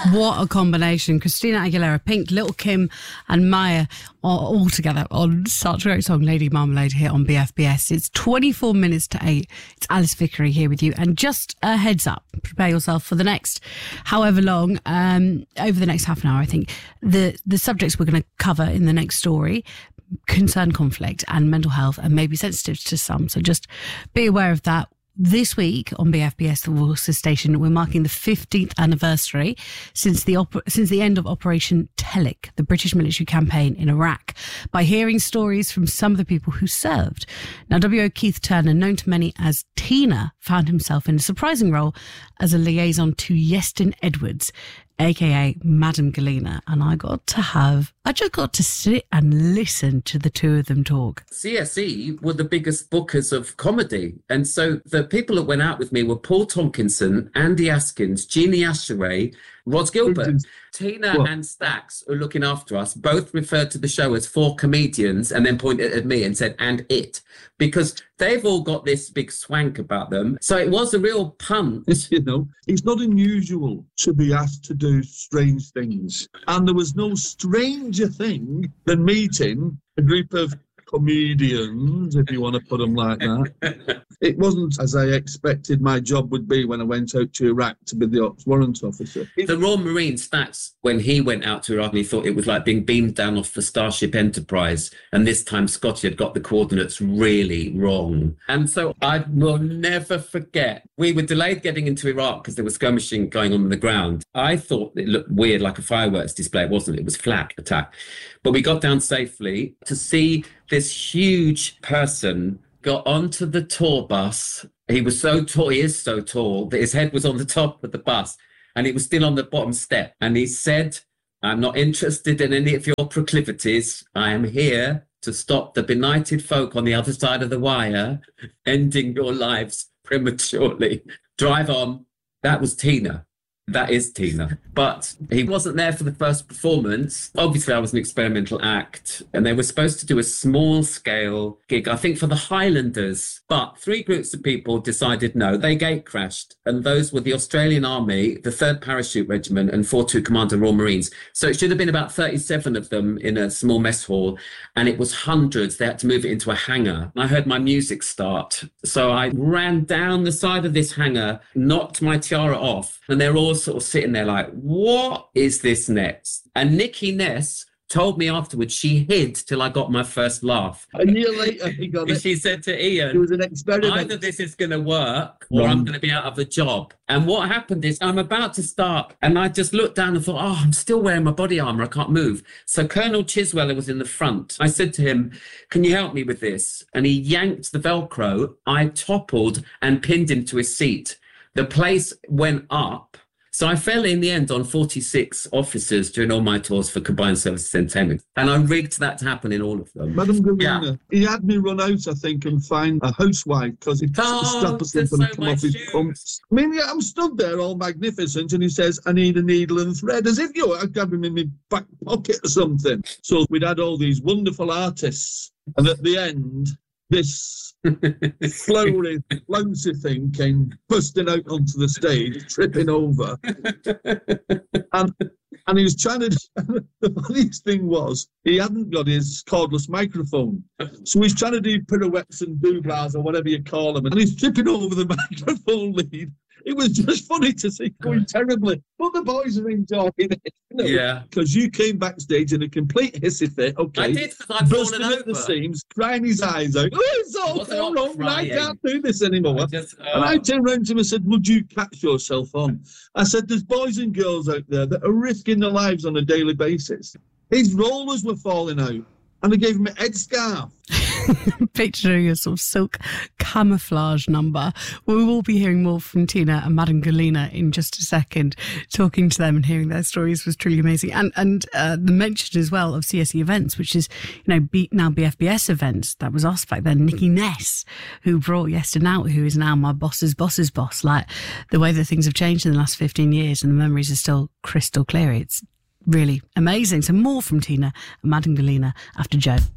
What a combination. Christina Aguilera, Pink, Little Kim and Maya are all together on such a great song, Lady Marmalade, here on BFBS. It's 24 minutes to 8. It's Alice Vickery here with you. And just a heads up, prepare yourself for the next however long, over the next half an hour, I think. The subjects we're going to cover in the next story concern conflict and mental health and may be sensitive to some. So just be aware of that. This week on BFBS, the Worcester station, we're marking the 15th anniversary since the end of Operation Telic, the British military campaign in Iraq, by hearing stories from some of the people who served. Now, W.O. Keith Turner, known to many as Tina, found himself in a surprising role as a liaison to Iestyn Edwards, aka Madame Galena, and I just got to sit and listen to the two of them talk. CSE were the biggest bookers of comedy, and so the people that went out with me were Paul Tonkinson, Andy Askins, Jeannie Asheray, Rod Gilbert. Tina and Stax, who are looking after us, both referred to the show as 4 comedians and then pointed at me and said, and it, because they've all got this big swank about them. So it was a real punt. You know, it's not unusual to be asked to do strange things. And there was no stranger thing than meeting a group of comedians, if you want to put them like that. It wasn't as I expected my job would be when I went out to Iraq to be the ops warrant officer. The Royal Marine Stats, when he went out to Iraq, he thought it was like being beamed down off the Starship Enterprise. And this time Scotty had got the coordinates really wrong. And so I will never forget, we were delayed getting into Iraq because there was skirmishing going on the ground. I thought it looked weird, like a fireworks display. It wasn't. It was flak attack. But we got down safely to see this huge person got onto the tour bus. He was so tall, he is so tall, that his head was on the top of the bus and he was still on the bottom step. And he said, I'm not interested in any of your proclivities. I am here to stop the benighted folk on the other side of the wire ending your lives prematurely. Drive on. That was Tina. That is Tina. But he wasn't there for the first performance. Obviously, I was an experimental act, and they were supposed to do a small-scale gig, I think, for the Highlanders. But 3 groups of people decided no, they gate crashed. And those were the Australian Army, the 3rd Parachute Regiment, and 4-2 Commander Royal Marines. So it should have been about 37 of them in a small mess hall, and it was hundreds. They had to move it into a hangar. I heard my music start. So I ran down the side of this hangar, knocked my tiara off, and they're all sort of sitting there like, what is this next? And Nikki Ness told me afterwards she hid till I got my first laugh. A year later, he got it. She said to Ian, it was an experiment. Either this is going to work or I'm going to be out of a job. And what happened is I'm about to start and I just looked down and thought, oh, I'm still wearing my body armour. I can't move. So Colonel Chisweller was in the front. I said to him, can you help me with this? And he yanked the Velcro. I toppled and pinned him to his seat. The place went up. So I fell in the end on 46 officers during all my tours for Combined Services Entertainment. And I rigged that to happen in all of them. Madame Galena, he had me run out, I think, and find a housewife because he stopped us from come off his pumps. I mean, I'm stood there all magnificent and he says, I need a needle and thread, as if I'd have him in my back pocket or something. So we'd had all these wonderful artists. And at the end, this flowery, flouncy thing came busting out onto the stage, tripping over. And he was trying to... The funniest thing was, he hadn't got his cordless microphone. So he's trying to do pirouettes and doublars or whatever you call them. And he's tripping over the microphone lead. It was just funny to see going terribly. But the boys are enjoying it. Yeah. Because you came backstage in a complete hissy fit. Okay. I did, because I'd fallen over. At the seams, crying his eyes out. Oh, it's all so wrong. I can't do this anymore. And I turned around to him and said, would you catch yourself on? I said, there's boys and girls out there that are risking their lives on a daily basis. His rollers were falling out. And I gave him a headscarf. Picturing a sort of silk camouflage number. We will be hearing more from Tina and Madame Galena in just a second. Talking to them and hearing their stories was truly amazing. And the mention as well of CSE events, which is, now BFBS events. That was us back then. Nikki Ness, who brought Iestyn out, who is now my boss's boss's boss. Like, the way that things have changed in the last 15 years and the memories are still crystal clear. It's really amazing. So more from Tina and Madame Galena after Joe.